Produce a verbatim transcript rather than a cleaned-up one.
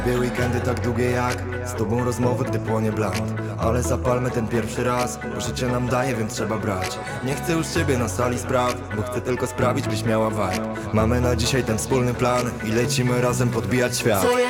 Lubię weekendy tak długie jak z tobą rozmowy, gdy płonie bland. Ale zapalmy ten pierwszy raz, bo życie nam daje, więc trzeba brać. Nie chcę już ciebie na sali spraw, bo chcę tylko sprawić, byś miała vibe. Mamy na dzisiaj ten wspólny plan i lecimy razem podbijać świat. Twoje